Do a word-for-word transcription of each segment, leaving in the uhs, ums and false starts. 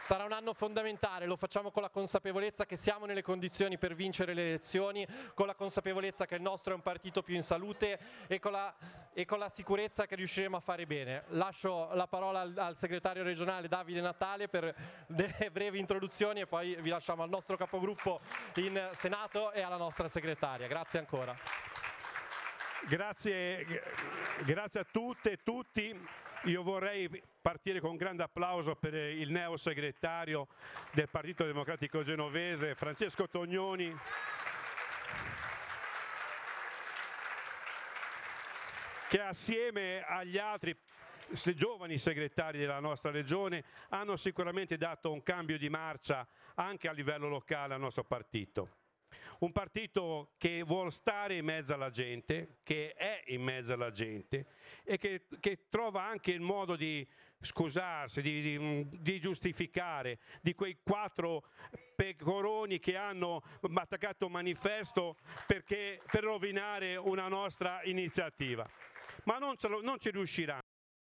Sarà un anno fondamentale, lo facciamo con la consapevolezza che siamo nelle condizioni per vincere le elezioni, con la consapevolezza che il nostro è un partito più in salute e con la, e con la sicurezza che riusciremo a fare bene. Lascio la parola al, al segretario regionale Davide Natale per delle brevi introduzioni e poi vi lasciamo al nostro capogruppo in Senato e alla nostra segretaria. Grazie ancora. Grazie, grazie a tutte e tutti. Io vorrei partire con un grande applauso per il neo segretario del Partito Democratico Genovese, Francesco Tognoni, che assieme agli altri giovani segretari della nostra regione hanno sicuramente dato un cambio di marcia anche a livello locale al nostro partito. Un partito che vuole stare in mezzo alla gente, che è in mezzo alla gente e che, che trova anche il modo di scusarsi, di, di, di giustificare di quei quattro pecoroni che hanno attaccato un manifesto perché, per rovinare una nostra iniziativa. Ma non, ce lo, non ci riusciranno.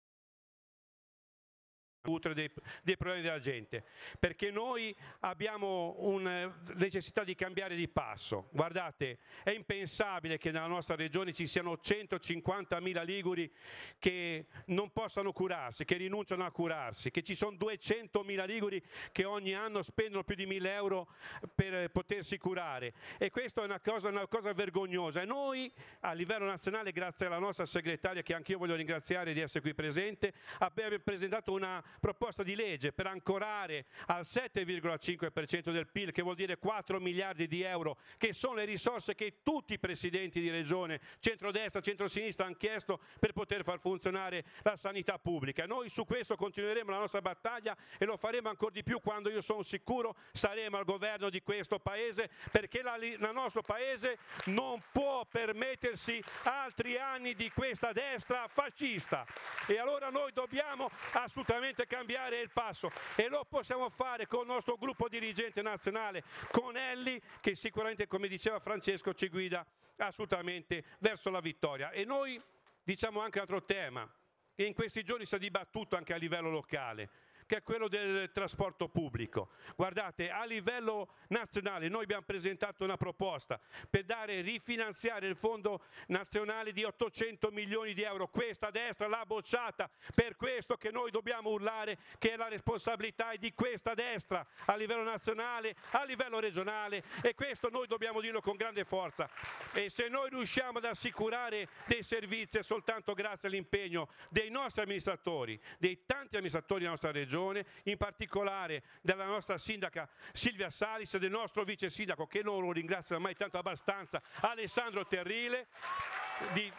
Dei, dei problemi della gente, perché noi abbiamo una necessità di cambiare di passo. Guardate, è impensabile che nella nostra regione ci siano centocinquantamila liguri che non possano curarsi, che rinunciano a curarsi, che ci sono duecentomila liguri che ogni anno spendono più di mille euro per potersi curare, e questa è una cosa, una cosa vergognosa. E noi a livello nazionale, grazie alla nostra segretaria, che anch'io voglio ringraziare di essere qui presente, abbiamo presentato una proposta di legge per ancorare al sette virgola cinque per cento del P I L, che vuol dire quattro miliardi di euro, che sono le risorse che tutti i presidenti di regione, centrodestra, centrosinistra, hanno chiesto per poter far funzionare la sanità pubblica. Noi su questo continueremo la nostra battaglia e lo faremo ancora di più quando, io sono sicuro, saremo al governo di questo Paese, perché la, il nostro Paese non può permettersi altri anni di questa destra fascista, e allora noi dobbiamo assolutamente cambiare il passo, e lo possiamo fare con il nostro gruppo dirigente nazionale, con Elli, che sicuramente, come diceva Francesco, ci guida assolutamente verso la vittoria. E noi diciamo anche un altro tema che in questi giorni si è dibattuto anche a livello locale, che è quello del trasporto pubblico. Guardate, a livello nazionale noi abbiamo presentato una proposta per dare, rifinanziare il fondo nazionale di ottocento milioni di euro. Questa destra l'ha bocciata, per questo che noi dobbiamo urlare che la responsabilità è di questa destra a livello nazionale, a livello regionale, e questo noi dobbiamo dirlo con grande forza. E se noi riusciamo ad assicurare dei servizi è soltanto grazie all'impegno dei nostri amministratori, dei tanti amministratori della nostra regione, in particolare della nostra sindaca Silvia Salis e del nostro vice sindaco, che non lo ringrazio mai tanto abbastanza, Alessandro Terrile. Di...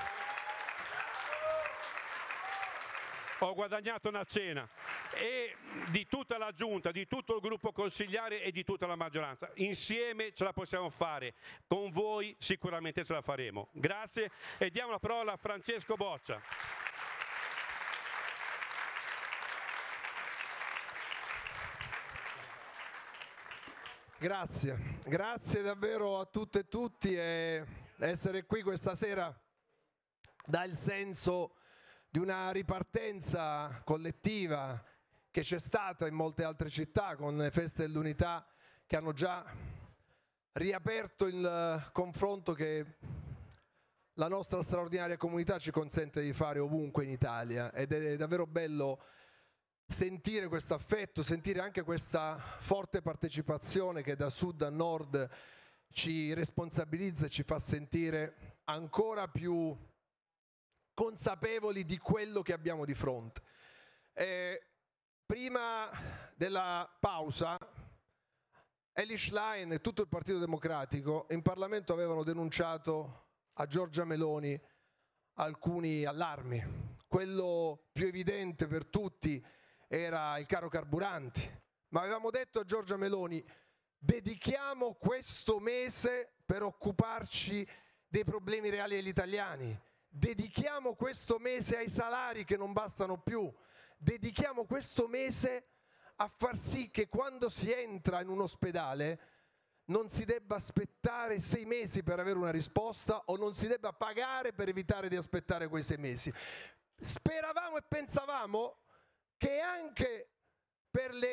Ho guadagnato una cena, e di tutta la giunta, di tutto il gruppo consigliare e di tutta la maggioranza. Insieme ce la possiamo fare, con voi sicuramente ce la faremo. Grazie, e diamo la parola a Francesco Boccia. Grazie, grazie davvero a tutte e tutti, e essere qui questa sera dà il senso di una ripartenza collettiva che c'è stata in molte altre città, con le feste dell'unità che hanno già riaperto il confronto che la nostra straordinaria comunità ci consente di fare ovunque in Italia, ed è davvero bello sentire questo affetto, sentire anche questa forte partecipazione che da sud a nord ci responsabilizza e ci fa sentire ancora più consapevoli di quello che abbiamo di fronte. E prima della pausa, Elly Schlein e tutto il Partito Democratico in Parlamento avevano denunciato a Giorgia Meloni alcuni allarmi. Quello più evidente per tutti era il caro carburanti, ma avevamo detto a Giorgia Meloni: dedichiamo questo mese per occuparci dei problemi reali degli italiani, dedichiamo questo mese ai salari che non bastano più, dedichiamo questo mese a far sì che quando si entra in un ospedale non si debba aspettare sei mesi per avere una risposta, o non si debba pagare per evitare di aspettare quei sei mesi. Speravamo e pensavamo che anche per le